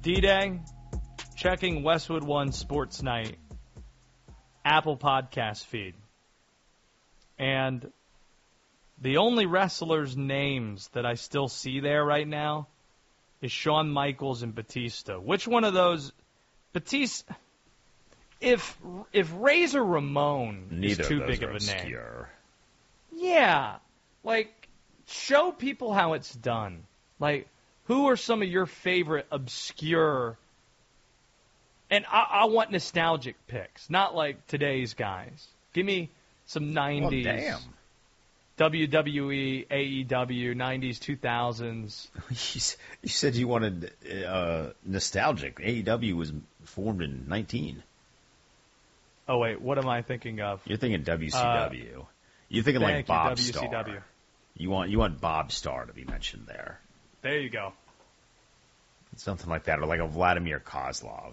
D-Day, checking Westwood One Sports Night, Apple Podcast feed. And the only wrestlers' names that I still see there right now is Shawn Michaels and Batista. Which one of those? Batista. If Razor Ramon is too big of a name. Yeah. Like, show people how it's done. Like, who are some of your favorite obscure, and I want nostalgic picks, not like today's guys. Give me some 90s. WWE, AEW, 90s, 2000s. You said you wanted nostalgic. AEW was formed in 19. Oh, wait, what am I thinking of? You're thinking WCW. You're thinking like Bob Starr. You want Bob Starr to be mentioned there. There you go. Something like that, or like a Vladimir Kozlov.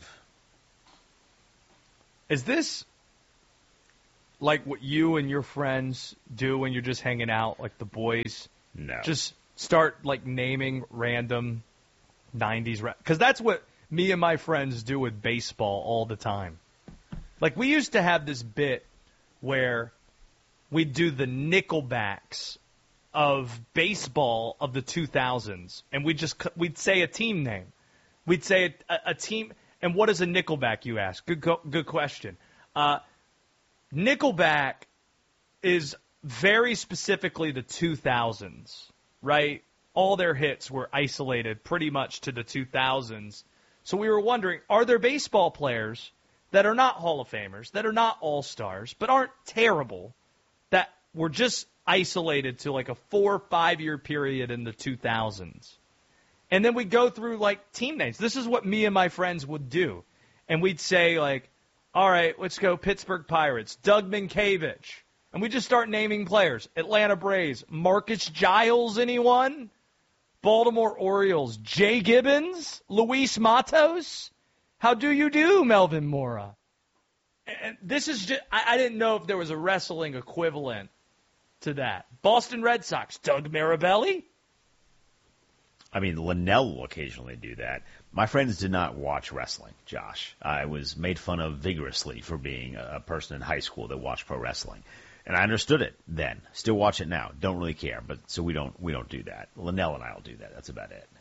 Is this like what you and your friends do when you're just hanging out, like the boys? No. Just start like naming random 90s. Because that's what me and my friends do with baseball all the time. Like, we used to have this bit where we'd do the Nickelbacks of baseball of the 2000s, and we'd say a team name. We'd say a team, and what is a Nickelback, you ask? Good question. Nickelback is very specifically the 2000s, right? All their hits were isolated pretty much to the 2000s. So we were wondering, are there baseball players that are not Hall of Famers, that are not All-Stars, but aren't terrible, that were just isolated to like a 4 or 5 year period in the 2000s? And then we go through like team names. This is what me and my friends would do. And we'd say like, all right, let's go Pittsburgh Pirates, Doug Minkiewicz. And we just start naming players. Atlanta Braves, Marcus Giles, anyone? Baltimore Orioles, Jay Gibbons, Luis Matos. How do you do, Melvin Mora? And this is just, I didn't know if there was a wrestling equivalent to that. Boston Red Sox, Doug Mirabelli. I mean, Linnell will occasionally do that. My friends did not watch wrestling, Josh. I was made fun of vigorously for being a person in high school that watched pro wrestling. And I understood it then. Still watch it now. Don't really care. But so we don't do that. Linnell and I will do that. That's about it.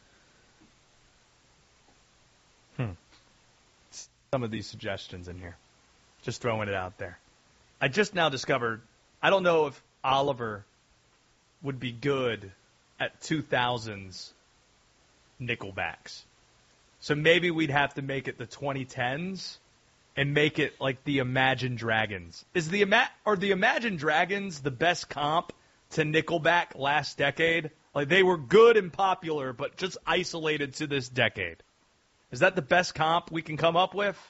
Some of these suggestions in here. Just throwing it out there. I just now discovered, I don't know if Oliver would be good at 2000s Nickelbacks. So maybe we'd have to make it the 2010s and make it like the Imagine Dragons. Are the Imagine Dragons the best comp to Nickelback last decade? Like, they were good and popular, but just isolated to this decade. Is that the best comp we can come up with?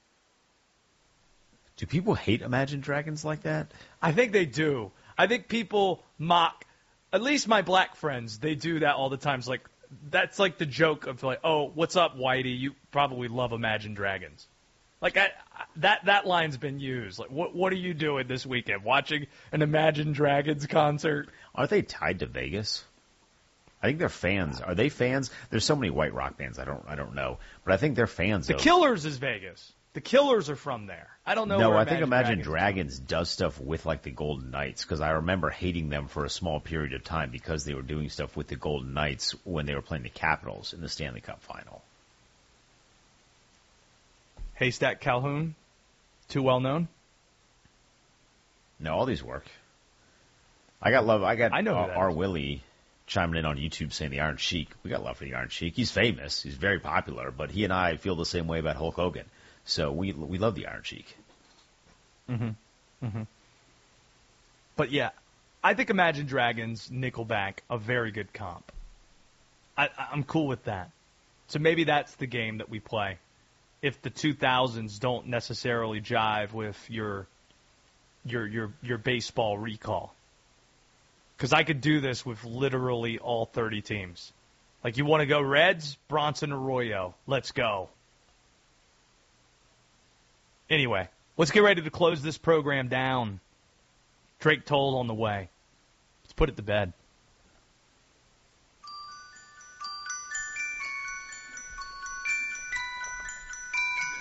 Do people hate Imagine Dragons like that? I think they do. I think people mock, at least my black friends, they do that all the time. It's like, that's like the joke of like, oh, what's up, Whitey? You probably love Imagine Dragons. Like, that line's been used. Like, what are you doing this weekend? Watching an Imagine Dragons concert? Are they tied to Vegas? I think they're fans. Are they fans? There's so many white rock bands. I don't know, but I think they're fans. The Killers is Vegas. The Killers are from there. I don't know. No, where I think Imagine Dragons does stuff with like the Golden Knights, because I remember hating them for a small period of time because they were doing stuff with the Golden Knights when they were playing the Capitals in the Stanley Cup final. Haystack Calhoun, too well known. No, all these work. I know who R. Willie chiming in on YouTube saying the Iron Sheik. We got love for the Iron Sheik. He's famous. He's very popular, but he and I feel the same way about Hulk Hogan. So we love the Iron Sheik. But yeah, I think Imagine Dragons, Nickelback, a very good comp. I'm cool with that. So maybe that's the game that we play. If the 2000s don't necessarily jive with your baseball recall. Because I could do this with literally all 30 teams. Like, you want to go Reds? Bronson Arroyo. Let's go. Anyway, let's get ready to close this program down. Drake Toll on the way. Let's put it to bed.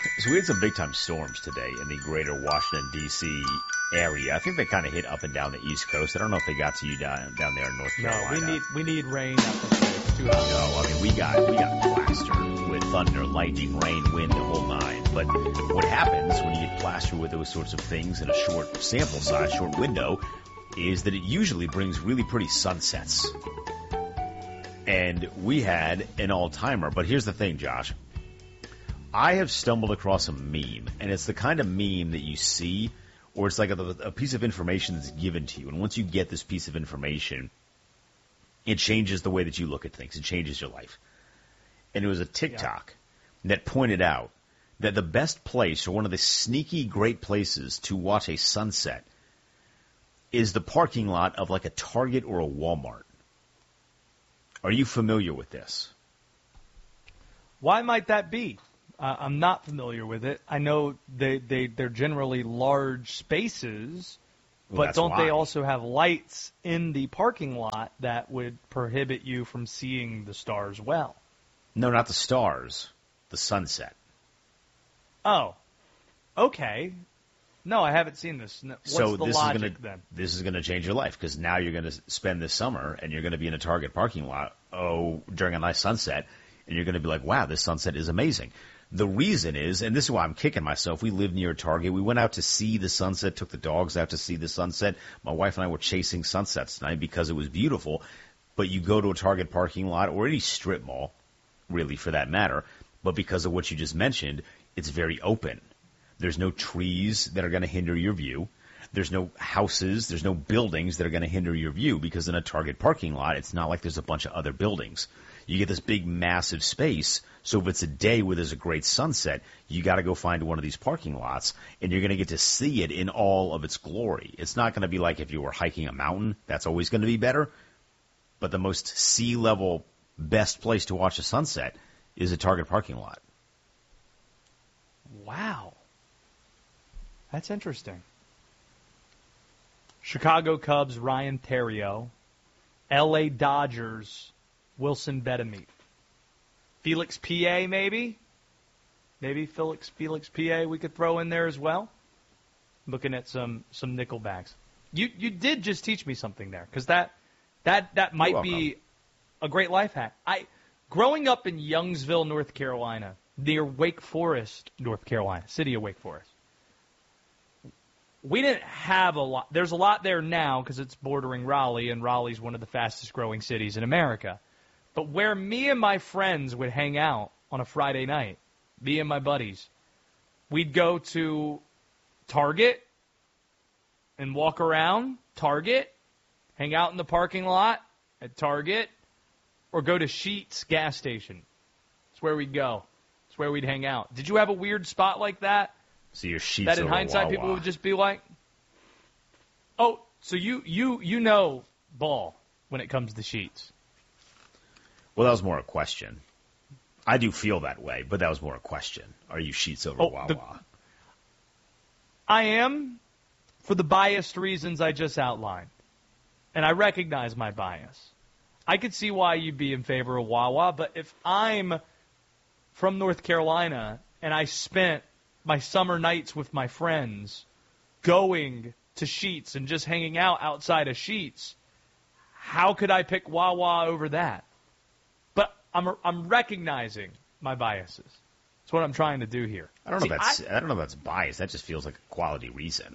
So we had some big-time storms today in the greater Washington, D.C. area. I think they kind of hit up and down the East Coast. I don't know if they got to you down there in North Carolina. No, we need rain up this way. It's too hot. No, I mean, we got plastered with thunder, lightning, rain, wind, the whole nine. But what happens when you get plastered with those sorts of things in a short sample size, short window, is that it usually brings really pretty sunsets. And we had an all-timer. But here's the thing, Josh. I have stumbled across a meme, and it's the kind of meme that you see, or it's like a piece of information that's given to you. And once you get this piece of information, it changes the way that you look at things. It changes your life. And it was a TikTok that pointed out that the best place, or one of the sneaky great places to watch a sunset, is the parking lot of like a Target or a Walmart. Are you familiar with this? Why might that be? I'm not familiar with it. I know they're generally large spaces, but don't they also have lights in the parking lot that would prohibit you from seeing the stars well? No, not the stars. The sunset. Oh, okay. No, I haven't seen this. What's the logic then? This is going to change your life, because now you're going to spend this summer and you're going to be in a Target parking lot during a nice sunset, and you're going to be like, wow, this sunset is amazing. The reason is, and this is why I'm kicking myself, we live near Target. We went out to see the sunset, took the dogs out to see the sunset. My wife and I were chasing sunsets tonight because it was beautiful. But you go to a Target parking lot, or any strip mall, really, for that matter, but because of what you just mentioned, it's very open. There's no trees that are going to hinder your view. There's no houses, there's no buildings that are going to hinder your view, because in a Target parking lot, it's not like there's a bunch of other buildings. You get this big, massive space, so if it's a day where there's a great sunset, you got to go find one of these parking lots, and you're going to get to see it in all of its glory. It's not going to be like if you were hiking a mountain. That's always going to be better. But the most sea-level, best place to watch a sunset is a Target parking lot. Wow. That's interesting. Chicago Cubs, Ryan Theriot. L.A. Dodgers, Wilson Betemit. Felix PA, maybe? Maybe Felix PA we could throw in there as well. Looking at some Nickelbacks. You did just teach me something there, because that might be a great life hack. Growing up in Youngsville, North Carolina, near Wake Forest, North Carolina, city of Wake Forest, we didn't have a lot. There's a lot there now because it's bordering Raleigh, and Raleigh's one of the fastest growing cities in America. But where me and my friends would hang out on a Friday night, me and my buddies, we'd go to Target and walk around Target, hang out in the parking lot at Target, or go to Sheetz gas station. That's where we'd go. That's where we'd hang out. Did you have a weird spot like that? So your Sheetz that in over hindsight Wawa. people would just be like, oh, so you know ball when it comes to Sheetz. Well, that was more a question. I do feel that way, but that was more a question. Are you Sheetz over Wawa? I am, for the biased reasons I just outlined. And I recognize my bias. I could see why you'd be in favor of Wawa, but if I'm from North Carolina and I spent my summer nights with my friends going to Sheetz and just hanging out outside of Sheetz, how could I pick Wawa over that? But I'm recognizing my biases. That's what I'm trying to do here. I don't know if that's bias. That just feels like a quality reason.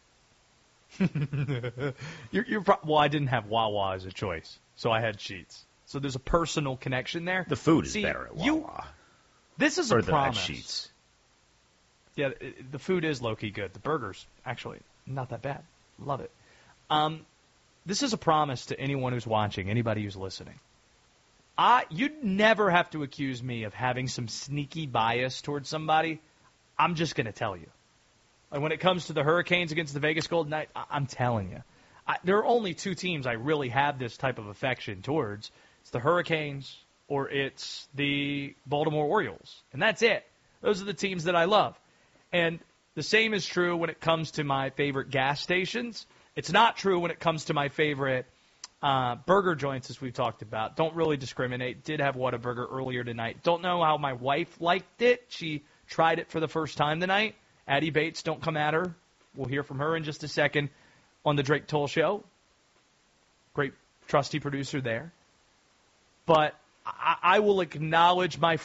Well, I didn't have Wawa as a choice, so I had Sheetz. So there's a personal connection there. The food is better at Wawa. This is a promise. At Sheetz. Yeah, the food is low-key good. The burgers, actually, not that bad. Love it. This is a promise to anyone who's watching, anybody who's listening. You'd never have to accuse me of having some sneaky bias towards somebody. I'm just going to tell you. Like when it comes to the Hurricanes against the Vegas Golden Knights, I'm telling you. There are only two teams I really have this type of affection towards. It's the Hurricanes or it's the Baltimore Orioles. And that's it. Those are the teams that I love. And the same is true when it comes to my favorite gas stations. It's not true when it comes to my favorite burger joints, as we've talked about. Don't really discriminate. Did have Whataburger earlier tonight. Don't know how my wife liked it. She tried it for the first time tonight. Addie Bates, don't come at her. We'll hear from her in just a second on the Drake Toll Show. Great trusty producer there. But I will acknowledge my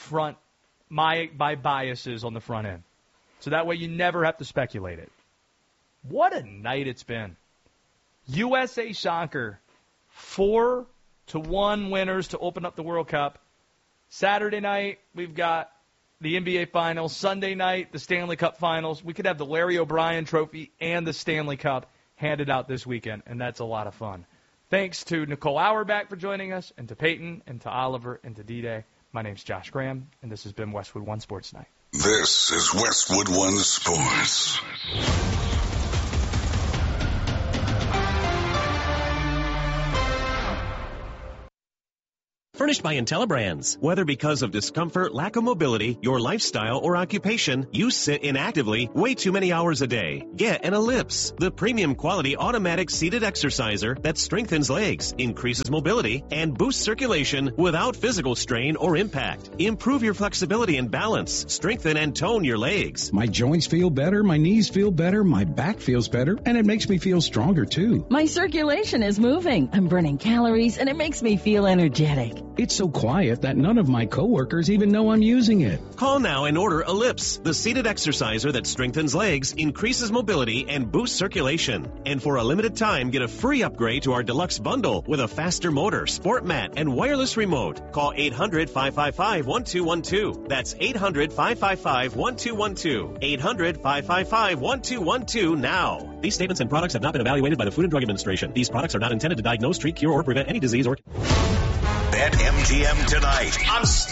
biases on the front end. So that way you never have to speculate it. What a night it's been. USA Soccer, 4-1 winners to open up the World Cup. Saturday night, we've got the NBA Finals. Sunday night, the Stanley Cup Finals. We could have the Larry O'Brien Trophy and the Stanley Cup handed out this weekend, and that's a lot of fun. Thanks to Nicole Auerbach for joining us, and to Peyton, and to Oliver, and to D-Day. My name's Josh Graham, and this has been Westwood One Sports Night. This is Westwood One Sports. Furnished by IntelliBrands. Whether because of discomfort, lack of mobility, your lifestyle, or occupation, you sit inactively way too many hours a day. Get an Ellipse, the premium quality automatic seated exerciser that strengthens legs, increases mobility, and boosts circulation without physical strain or impact. Improve your flexibility and balance. Strengthen and tone your legs. My joints feel better, my knees feel better, my back feels better, and it makes me feel stronger too. My circulation is moving. I'm burning calories, and it makes me feel energetic. It's so quiet that none of my coworkers even know I'm using it. Call now and order Ellipse, the seated exerciser that strengthens legs, increases mobility, and boosts circulation. And for a limited time, get a free upgrade to our deluxe bundle with a faster motor, sport mat, and wireless remote. Call 800-555-1212. That's 800-555-1212. 800-555-1212 now. These statements and products have not been evaluated by the Food and Drug Administration. These products are not intended to diagnose, treat, cure, or prevent any disease or... BetMGM tonight. I'm